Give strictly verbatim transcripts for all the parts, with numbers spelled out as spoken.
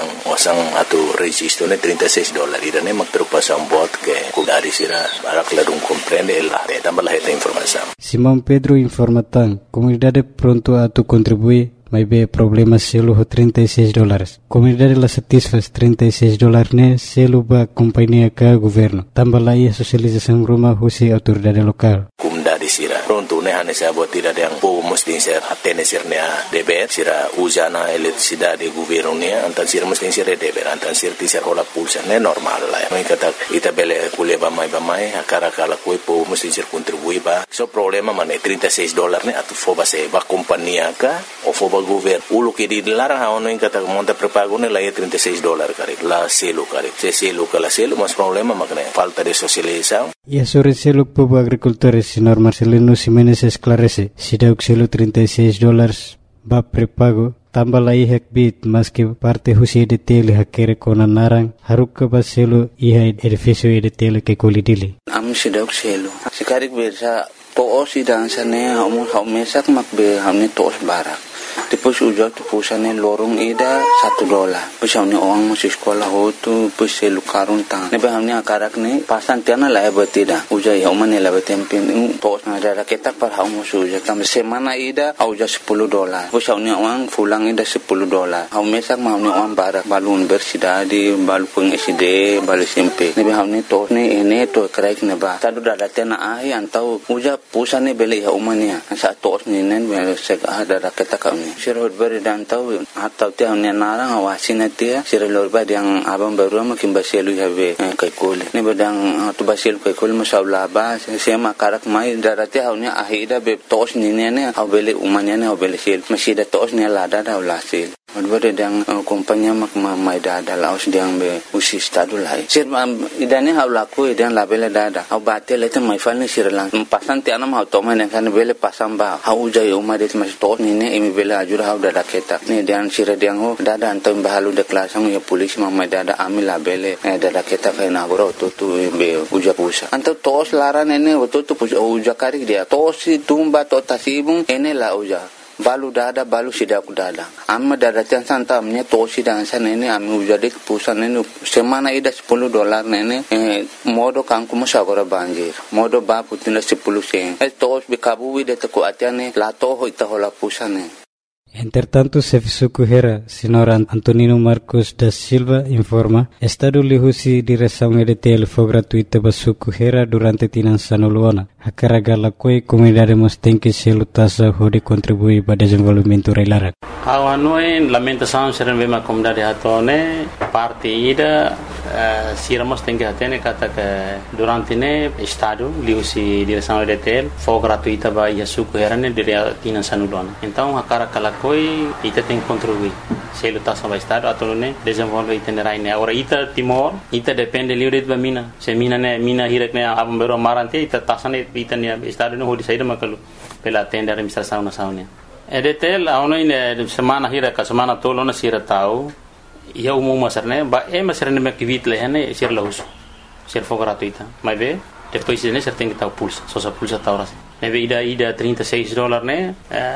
yang wasang atu registro ne trinta e seis dólares ira ne magtrupasan bot que kudari sira para clarun comprende la de tambah esta informação. Simão Pedro informa tan, comunidade pronto a tu contribuir, mas be problema selo ho trinta e seis dólares. Comunidade la satisfaz trinta e seis dólares ne selo ba companhia ka governo. Tambah lai socialização rumah husi autoridade lokal. Comunidade sira pronto ne hane sa bot tira yang po mesti ser atene sirne a deber sira usana eletricidade governo ne antan sira mesti ser deber antan sir ti ser hola pulsa ne normal la. Noi kata ita bele kuleba mai ba mai akara kala koi po mesti ser contribui ba. So problema mane trinta e seis dólares ne atu foba se ba companhia ka o foba governo. Ulo que dilarang ha ono kata monta prepago ne la e trinta e seis dólares kare la selo kare. Se selo kala selo mas problema makne falta de socialização. E a sobre selo povo agricultores senhor Marcelino Ximenes esclarece, se deu selo trinta e seis dólares ba prepago, tambah lai hek bit mas que parte husi de tele hakere kona narang haruka ba selo iha edifício de tele que colidili. Am se deu selo. Sekarik bersa toos sidang sane hamu haumesak makbe hamne toos barak. Depois ujar tu pusane lorong ida satu dolar. Pusane orang masih sekolah ho tu puse lukarun tang. Nebe hamne akarak ne pasan tiana la betida. Ujar ya umane la betempin tos na ada ketak par hau musu ujar tam semana ida ujar sepuluh dolar. Pusane orang pulang ida sepuluh dolar. Hau mesak hamne orang barak balun bersidadi balu peng S D balu S M P. Nebe hamne tos ne ene to kraik ne ba. Tadu dada tiana ai antau ujar pusane beli ya umane. Sa tos ne nen sek ada ketak Sirot beri dan tahu atau tiang ni narang awasin dia sirot lorba yang abang baru makin baselu habe kai kol ni bedang tu baselu kai kol masalah ba sema karak mai darati haunya ahida be tos ni ne au bele umanya ne au bele sel masih da tos ni lada da ulasil Odbere dang kompanya mak mai dada laos dang be usi stadu lai. Sir idane hau laku idang labele dada. Hau batel itu mai fal ni sir lang. Pasan ti anam hau toma ne kan bele pasam ba. Hau jai umar det mas to ni ne imi bele ajur hau dada ketak. Ni dang sir dang ho dada antam bahalu de klasang ya polis mai dada ami labele dada ketak na goro to tu be uja pusa. Anto tos laran ene to tu uja kari dia. Tos tumba to tasibung ene la uja. Balu dada balu sidak dada amma dada tian santa amnya tosi dan sana ini ami ujade pusan ini semana ida sepuluh dolar nene eh, modo kangku masagora banjir modo ba putina sepuluh sen eh tos bikabu de te ko atiane la to ho ita hola pusane. Entretanto, Serviço Correira, senhor Antonino Marcos da Silva informa, Estado lihusi direção E D T L foi gratuita para Correira durante Tinansano Luana. A carga la coi comunidade mos tem que se lutasa hode contribuir para desenvolvimento reilara. Awanoi lamentação serem bem a comunidade hatone parte ida siramos tem que atene kata que durante ne Estado lihusi direção E D T L foi gratuita para Yasu Correira ne dire Tinansano Luana. Então a carga la coi ita tem que contribuir. Se lutasa para Estado atau ne desenvolve itinerai ne. Agora ita Timor ita depende livre de mina. Se mina ne mina hirak ne abam bero marante ita tasane ita ne Estado ne hodi saída makalu pela tenda administração nacional. E D T L auno ine semana hirak semana tolo na sira tau ia umum masarne ba e masarne me kivit lehane sir lahus sir fo gratuita. Mas ve depois ne ser tem que tau pulsa só sa pulsa tau neve ida ida trinta e seis dólar ne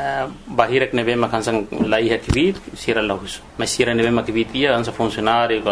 bahirak neve makansang lai hakivit sira lahus mas sira neve makivit ia ansa funcionário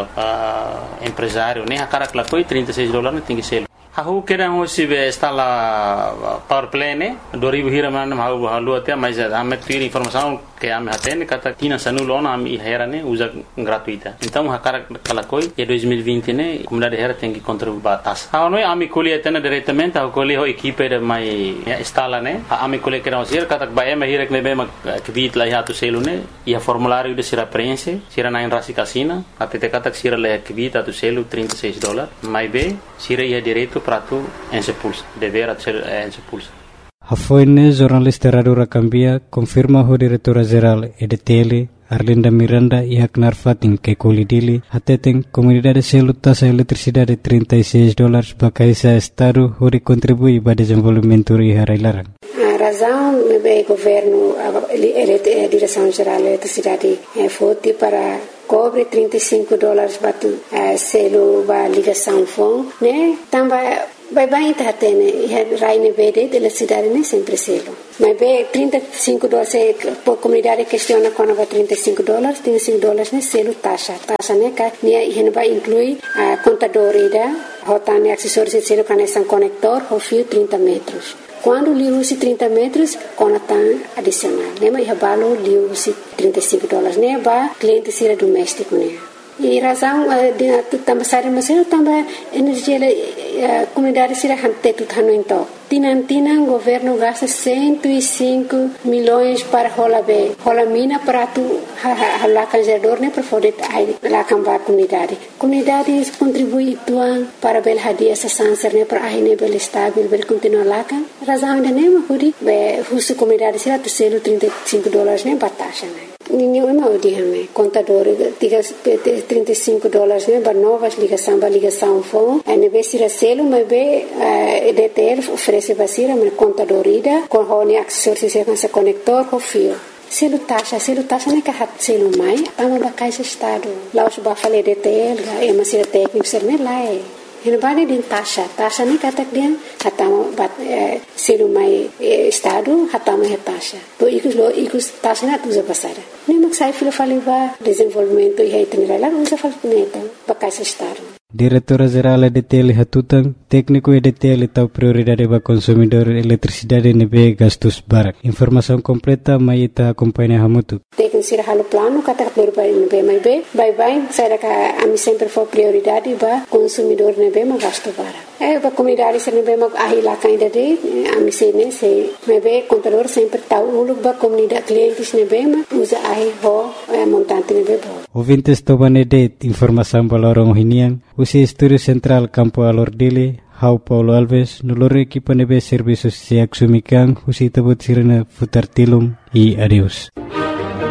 empresário ne hakarak la coi trinta e seis dólar ne tem que ser Aku kira hosi be stala power plane dua ribu hira man hau halu atia mas ame tiri informação que ame hatene kata tina sanul ona ame hera ne usa gratuita. Então hakara kala koi e dois mil e vinte ne comunidade hera tem que contribuir batas. Ha noi ame koli atena diretamente ha koli ho equipe de mai stala ne ame koli kira hosi kata ba eme hira ne be mak kvit la hatu selu ne ia formulário de sira prense sira na rasi casina atete kata sira le kvit atu selu trinta e seis dólar mai be sira ia direito prato en se pulsa dever ser en se pulsa. A foine jornalista Radura Cambia confirma o diretora geral E D T L Arlinda Miranda e Haknar Fatin que colidili hateten comunidade se lutas a eletricidade trinta e seis dólares para caisa estado hori contribui para desenvolvimento e harailaran. A razão do governo a direção geral da eletricidade é forte para cobre trinta e cinco dólares batu selo ba ligação fon né também vai bem tá tendo e raine verde da cidade né sempre selo Mas bem, trinta e cinco dólares, a comunidade questiona quando vai trinta e cinco dólares, trinta e cinco dólares, né, selo taxa. Taxa, né, que a vai incluir a contador ida, rotando acessórios de selo, conexão conector, o fio trinta metros. Quando lhe usa trinta metros, conectam adicional. Né, mas o valor lhe usa trinta e cinco dólares, né, para cliente ser doméstico, né. E razão de também sair mas eu também energia a comunidade se rende tudo no então tinan tinan governo gasta cento e cinco milhões para rola bem rola mina para tu lá canjador né para poder lá cambar comunidade comunidade contribui tuan para bel hadia essa sanser né para aí nível estável bel continuar lá kan razão de nem mas be husu comunidade se tu selo trinta e cinco dólares né batasha né ninguém mau dia né contador trinta e cinco dólares né para novas ligação para ligação phone a nível se selo mas be D T L oferece basira mas contador ida com hone acessórios se com conector com fio selo taxa selo taxa né que hat selo mai ama ba caixa estado lá os ba falei D T L é uma sira técnico ser né lá é Hinabali din taxa, taxa ni katak dia hatama bat selu mai estado hatama he taxa. To ikus lo ikus taxa na tuza pasara. Ni maksai filo faliva desenvolvimento e itinerário usa falneta bakais estado. Diretora-Geral E D T L Hatutang, técnico E D T L tahu prioridade para consumidor eletricidade nebe gastos barak. Informação completa mai ita companhia Hamutu. Técnico sira halo plano kata prioridade nebe mai be, bye bye, saya ka ami sempre for prioridade ba consumidor nebe ma gasto barak. Eh ba comunidade sira nebe ma ahila kainda de ami se ne se nebe contador sempre tahu uluk ba comunidade clientes nebe ma usa ahi ho montante nebe bo. Ouvintes tobane de informação balorong hinian. Usi Estúdio Central Campo Alordile, Hau Paulo Alves, nulore equipa nebe serviços se axumikan, usi tabut sirena futar tilum e adeus.